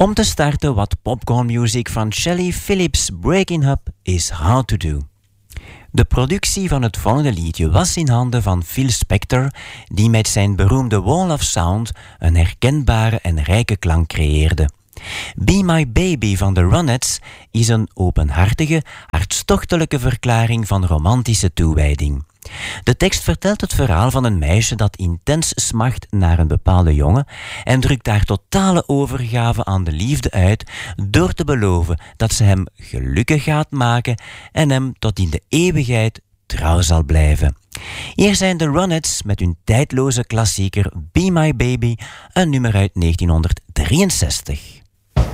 Om te starten wat popcorn music van Shelly Phillips, Breaking Up is Hard to Do. De productie van het volgende liedje was in handen van Phil Spector, die met zijn beroemde Wall of Sound een herkenbare en rijke klank creëerde. Be My Baby van de Ronettes is een openhartige, hartstochtelijke verklaring van romantische toewijding. De tekst vertelt het verhaal van een meisje dat intens smacht naar een bepaalde jongen en drukt haar totale overgave aan de liefde uit door te beloven dat ze hem gelukkig gaat maken en hem tot in de eeuwigheid trouw zal blijven. Hier zijn de Ronettes met hun tijdloze klassieker Be My Baby, een nummer uit 1963.